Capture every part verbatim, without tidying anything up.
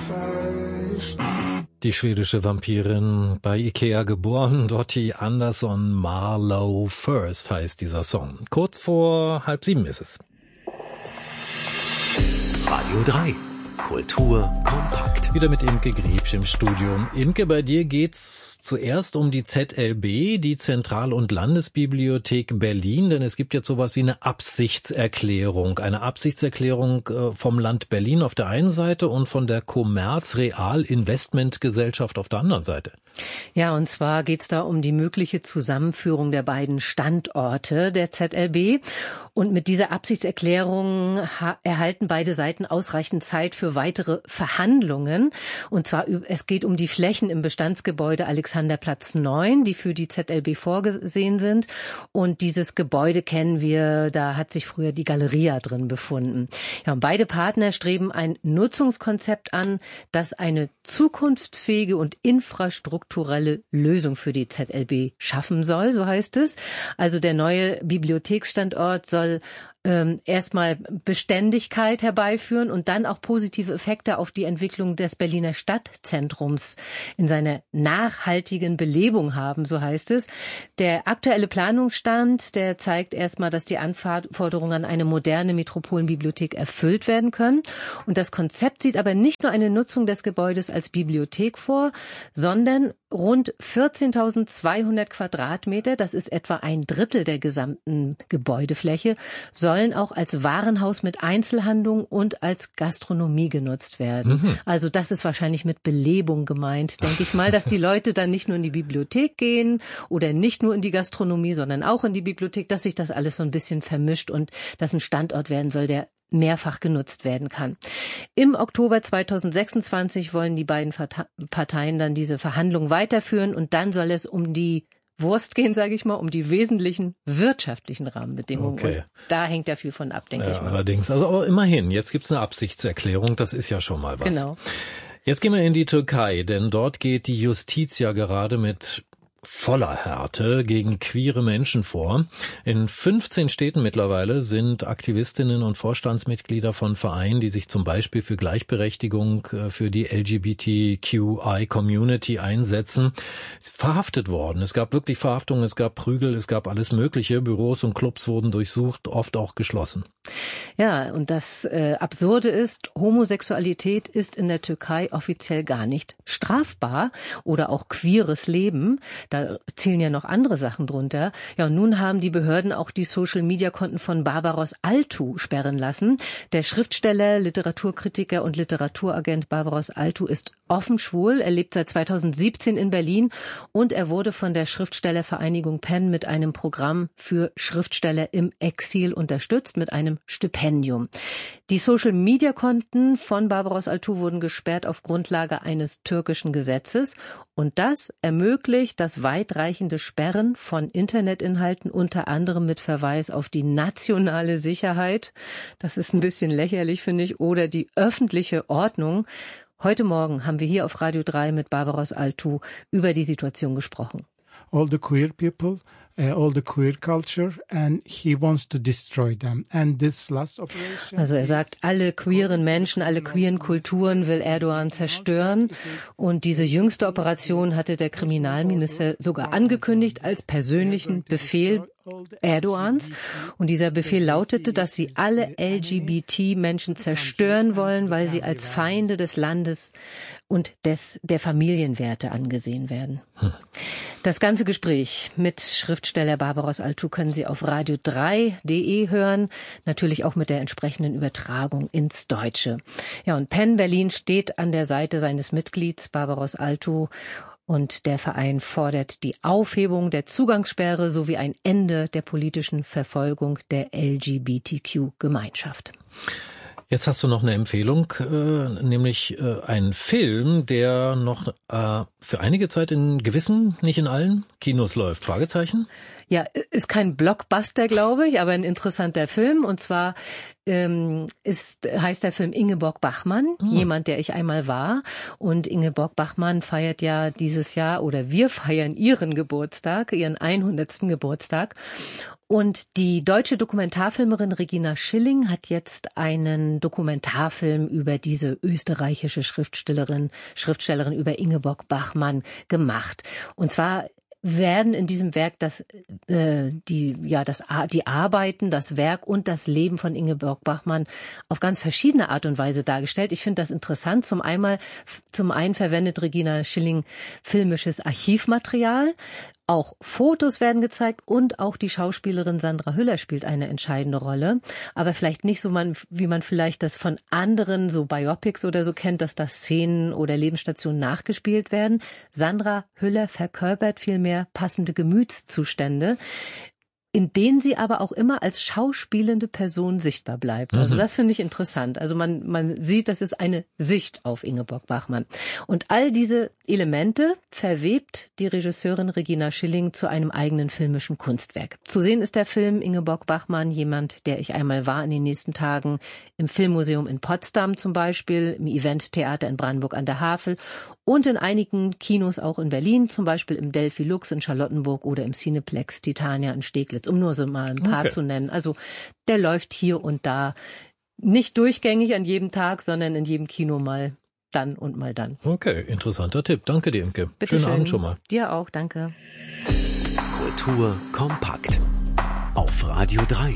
Die schwedische Vampirin, bei Ikea geboren, Dottie Andersson, Marlowe First heißt dieser Song. Kurz vor halb sieben ist es. Radio drei. Kultur kompakt. Wieder mit Imke Griebsch im Studio. Imke, bei dir geht's zuerst um die Z L B, die Zentral- und Landesbibliothek Berlin, denn es gibt jetzt sowas wie eine Absichtserklärung. Eine Absichtserklärung vom Land Berlin auf der einen Seite und von der Commerz Real Investment Gesellschaft auf der anderen Seite. Ja, und zwar geht's da um die mögliche Zusammenführung der beiden Standorte der Z L B. Und mit dieser Absichtserklärung erhalten beide Seiten ausreichend Zeit für weitere Verhandlungen. Und zwar, es geht um die Flächen im Bestandsgebäude Alexanderplatz neun, die für die Z L B vorgesehen sind. Und dieses Gebäude kennen wir, da hat sich früher die Galeria drin befunden. Ja, und beide Partner streben ein Nutzungskonzept an, das eine zukunftsfähige und infrastrukturelle Lösung für die Z L B schaffen soll, so heißt es. Also der neue Bibliotheksstandort soll ähm, erstmal Beständigkeit herbeiführen und dann auch positive Effekte auf die Entwicklung des Berliner Stadtzentrums in seiner nachhaltigen Belebung haben, so heißt es. Der aktuelle Planungsstand, der zeigt erstmal, dass die Anforderungen an eine moderne Metropolenbibliothek erfüllt werden können. Und das Konzept sieht aber nicht nur eine Nutzung des Gebäudes als Bibliothek vor, sondern rund vierzehntausendzweihundert Quadratmeter, das ist etwa ein Drittel der gesamten Gebäudefläche, sollen auch als Warenhaus mit Einzelhandlung und als Gastronomie genutzt werden. Mhm. Also das ist wahrscheinlich mit Belebung gemeint, denke ich mal, dass die Leute dann nicht nur in die Bibliothek gehen oder nicht nur in die Gastronomie, sondern auch in die Bibliothek, dass sich das alles so ein bisschen vermischt und dass ein Standort werden soll, der mehrfach genutzt werden kann. Im Oktober zweitausendsechsundzwanzig wollen die beiden Parteien dann diese Verhandlungen weiterführen und dann soll es um die Wurst gehen, sage ich mal, um die wesentlichen wirtschaftlichen Rahmenbedingungen. Okay. Und da hängt ja viel von ab, denke ja, ich mal. Allerdings, also aber immerhin, jetzt gibt's eine Absichtserklärung, das ist ja schon mal was. Genau. Jetzt gehen wir in die Türkei, denn dort geht die Justiz ja gerade mit voller Härte gegen queere Menschen vor. In fünfzehn Städten mittlerweile sind Aktivistinnen und Vorstandsmitglieder von Vereinen, die sich zum Beispiel für Gleichberechtigung für die L G B T Q I-Community einsetzen, verhaftet worden. Es gab wirklich Verhaftungen, es gab Prügel, es gab alles Mögliche. Büros und Clubs wurden durchsucht, oft auch geschlossen. Ja, und das äh, Absurde ist, Homosexualität ist in der Türkei offiziell gar nicht strafbar oder auch queeres Leben. Da zählen ja noch andere Sachen drunter. Ja, und nun haben die Behörden auch die Social-Media-Konten von Barbaros Altu sperren lassen. Der Schriftsteller, Literaturkritiker und Literaturagent Barbaros Altu ist offen schwul. Er lebt seit zweitausendsiebzehn in Berlin und er wurde von der Schriftstellervereinigung Penn mit einem Programm für Schriftsteller im Exil unterstützt, mit einem Stipendium. Die Social-Media-Konten von Barbaros Altu wurden gesperrt auf Grundlage eines türkischen Gesetzes und das ermöglicht das weitreichende Sperren von Internetinhalten, unter anderem mit Verweis auf die nationale Sicherheit. Das ist ein bisschen lächerlich, finde ich, oder die öffentliche Ordnung. Heute Morgen haben wir hier auf Radio drei mit Barbaros Altu über die Situation gesprochen. All the queer people, uh, all the queer culture, and he wants to destroy them. And this last operation. Also er sagt, alle queeren Menschen, alle queeren Kulturen will Erdogan zerstören. Und diese jüngste Operation hatte der Kriminalminister sogar angekündigt als persönlichen Befehl Erdogans. Und dieser Befehl lautete, dass sie alle L G B T-Menschen zerstören wollen, weil sie als Feinde des Landes und des der Familienwerte angesehen werden. Hm. Das ganze Gespräch mit Schriftsteller Barbaros Altu können Sie auf radio drei punkt de hören, natürlich auch mit der entsprechenden Übertragung ins Deutsche. Ja, und Penn Berlin steht an der Seite seines Mitglieds Barbaros Altu. Und der Verein fordert die Aufhebung der Zugangssperre sowie ein Ende der politischen Verfolgung der L G B T Q-Gemeinschaft. Jetzt hast du noch eine Empfehlung, äh, nämlich äh, einen Film, der noch äh, für einige Zeit in gewissen, nicht in allen Kinos läuft. Fragezeichen? Ja, ist kein Blockbuster, glaube ich, aber ein interessanter Film. Und zwar ähm, ist heißt der Film Ingeborg Bachmann, hm. jemand, der ich einmal war. Und Ingeborg Bachmann feiert ja dieses Jahr, oder wir feiern ihren Geburtstag, ihren hundertsten Geburtstag. Und die deutsche Dokumentarfilmerin Regina Schilling hat jetzt einen Dokumentarfilm über diese österreichische Schriftstellerin, Schriftstellerin über Ingeborg Bachmann gemacht. Und zwar werden in diesem Werk das, äh, die, ja, das, die Arbeiten, das Werk und das Leben von Ingeborg Bachmann auf ganz verschiedene Art und Weise dargestellt. Ich finde das interessant. Zum einmal, zum einen verwendet Regina Schilling filmisches Archivmaterial. Auch Fotos werden gezeigt und auch die Schauspielerin Sandra Hüller spielt eine entscheidende Rolle. Aber vielleicht nicht so, man, wie man vielleicht das von anderen, so Biopics oder so kennt, dass da Szenen oder Lebensstationen nachgespielt werden. Sandra Hüller verkörpert vielmehr passende Gemütszustände, in denen sie aber auch immer als schauspielende Person sichtbar bleibt. Also das finde ich interessant. Also man, man sieht, das ist eine Sicht auf Ingeborg Bachmann. Und all diese Elemente verwebt die Regisseurin Regina Schilling zu einem eigenen filmischen Kunstwerk. Zu sehen ist der Film Ingeborg Bachmann, jemand, der ich einmal war, in den nächsten Tagen im Filmmuseum in Potsdam zum Beispiel, im Eventtheater in Brandenburg an der Havel und in einigen Kinos auch in Berlin, zum Beispiel im Delphi Lux in Charlottenburg oder im Cineplex Titania in Steglitz, um nur so mal ein paar okay. zu nennen. Also der läuft hier und da nicht durchgängig an jedem Tag, sondern in jedem Kino mal dann und mal dann. Okay, interessanter Tipp. Danke dir, Imke. Bitte Schönen schön. Abend schon mal. Dir auch, danke. Kultur kompakt auf Radio drei.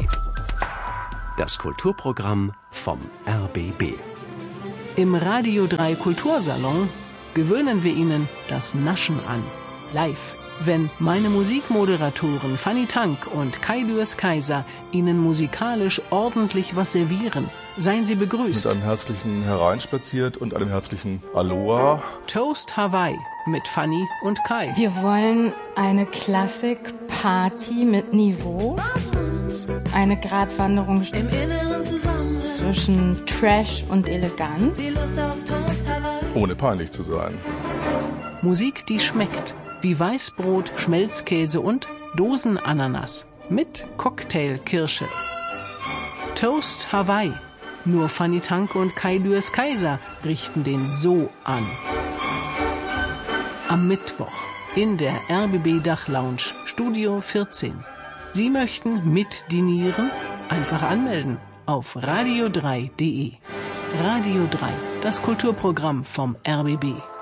Das Kulturprogramm vom R B B. Im Radio drei Kultursalon gewöhnen wir Ihnen das Naschen an. Live. Wenn meine Musikmoderatoren Fanny Tank und Kai Dürrs Kaiser Ihnen musikalisch ordentlich was servieren, seien Sie begrüßt. Mit einem herzlichen Hereinspaziert und einem herzlichen Aloha. Toast Hawaii mit Fanny und Kai. Wir wollen eine Klassik-Party mit Niveau. Eine Gratwanderung im Inneren zwischen Trash und Eleganz. Ohne peinlich zu sein. Musik, die schmeckt. Wie Weißbrot, Schmelzkäse und Dosenananas mit Cocktailkirsche. Toast Hawaii. Nur Fanny Tank und Kai Dürrs Kaiser richten den so an. Am Mittwoch in der R B B Dachlounge, Studio vierzehn. Sie möchten mitdinieren? Einfach anmelden auf radio drei punkt de. Radio drei, das Kulturprogramm vom R B B.